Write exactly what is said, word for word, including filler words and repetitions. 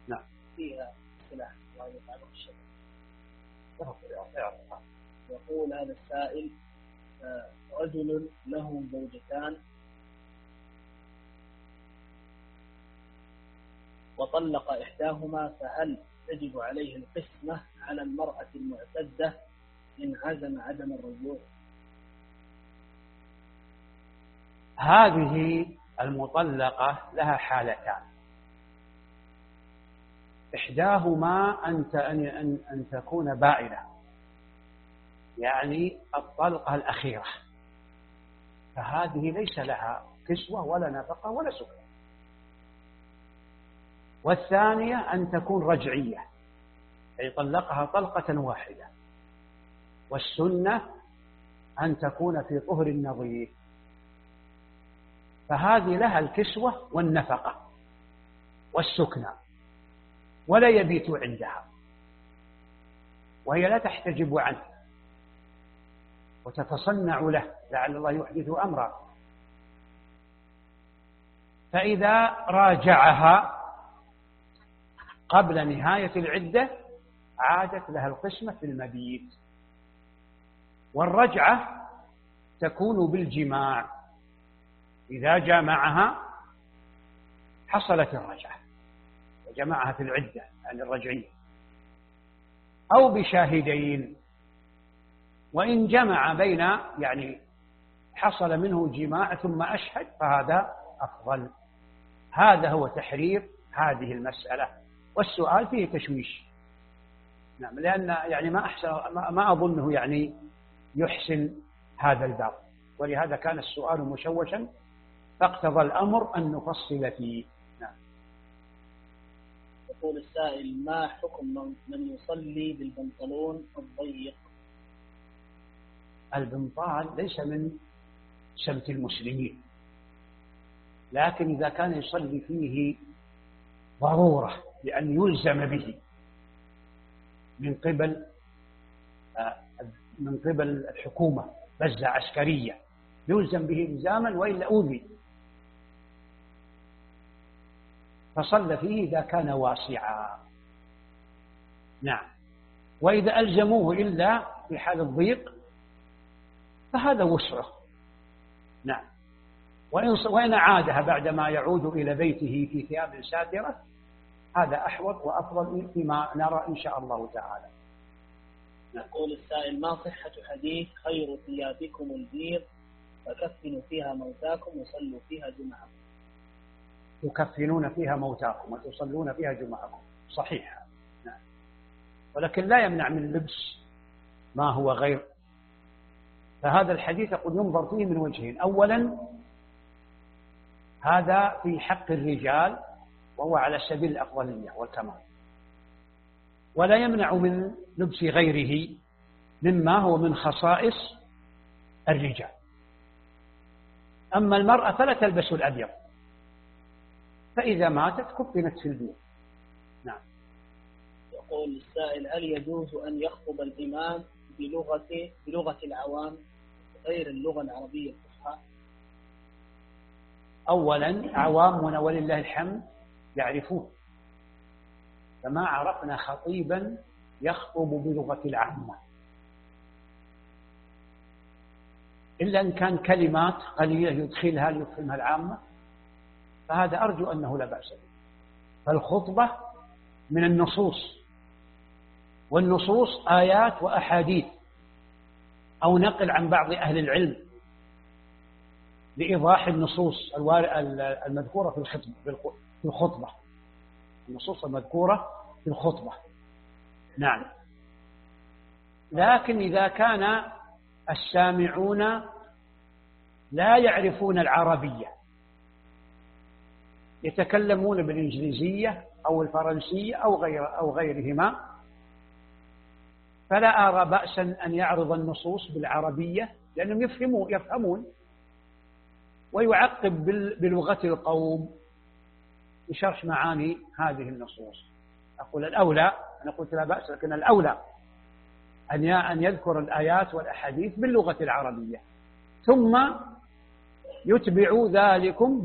نعم. فيها سلاح الله يفعله الشيء. يقول هذا السائل: رجل له زوجتان وطلق إحداهما، فهل تجب عليه القسمة على المرأة المعتدة إن عزم عدم الرجوع؟ هذه المطلقة لها حالتان، إحداهما أن أن أن تكون بائنة، يعني الطلقة الأخيرة، فهذه ليس لها كسوة ولا نفقة ولا سكن. والثانية أن تكون رجعية، أي طلقها طلقة واحدة، والسنة أن تكون في طهر النظيف، فهذه لها الكسوة والنفقة والسكنى ولا يبيت عندها، وهي لا تحتجب عنه وتتصنع له لعل الله يحدث أمرا. فإذا راجعها قبل نهاية العدة عادت لها القسمة في المبيت، والرجعة تكون بالجماع، إذا جامعها حصلت الرجعة وجمعها في العدة عن الرجعية، أو بشاهدين، وإن جمع بين يعني حصل منه جماع ثم أشهد فهذا أفضل. هذا هو تحرير هذه المسألة، والسؤال فيه تشويش. نعم، لأن يعني ما أحسن ما أظنه يعني يحسن هذا الباب، ولهذا كان السؤال مشوشا فاقتضى الأمر أن نفصل فيه. نعم. يقول السائل: ما حكم من يصلي بالبنطلون الضيق؟ البنطال ليس من سمت المسلمين، لكن إذا كان يصلي فيه ضرورة لأن يلزم به من قبل من قبل الحكومة، بزة عسكرية يلزم به إلزاما وإلا أوذي، فصلى فيه إذا كان واسعا. نعم. وإذا ألزموه إلا في حال الضيق فهذا وسعه. نعم. وإن عادها بعدما يعود إلى بيته في ثياب ساترة هذا أحوط وأفضل فيما نرى إن شاء الله تعالى. يقول السائل: ما صحة حديث خير ثيابكم البيض فكفنوا فيها موتاكم وصلوا فيها جمعكم؟ تكفنون فيها موتاكم وتصلون فيها جمعكم، صحيح. نعم. ولكن لا يمنع من لبس ما هو غير. فهذا الحديث قد ينظر فيه من وجهين: أولا هذا في حق الرجال وهو على سبيل الأفضلية والكمال، ولا يمنع من لبس غيره مما هو من خصائص الرجال. أما المرأة فلا تلبس الأبيض، فإذا ماتت كفنت في البيض. نعم. يقول السائل: هل يجوز أن يخطب الإمام بلغة بلغة العوام غير اللغة العربية الفصحى؟ أولا عوامنا ولله الحمد يعرفون، فما عرفنا خطيبا يخطب بلغة العامة إلا أن كان كلمات قليلة يدخلها ليفهمها العامة، فهذا أرجو أنه لا بأس به. فالخطبة من النصوص، والنصوص آيات وأحاديث أو نقل عن بعض أهل العلم لإيضاح النصوص المذكورة في الخطبة، النصوص المذكورة في الخطبة. نعم. لكن إذا كان السامعون لا يعرفون العربية، يتكلمون بالإنجليزية أو الفرنسية أو غير أو غيرهما، فلا أرى بأسا أن يعرض النصوص بالعربية، لأنهم يفهمون يفهمون ويعقب بلغة القوم بشرح معاني هذه النصوص. أقول الأولى، أنا قلت لا بأس، لكن الأولى أن يذكر الآيات والأحاديث باللغة العربية، ثم يتبع ذلكم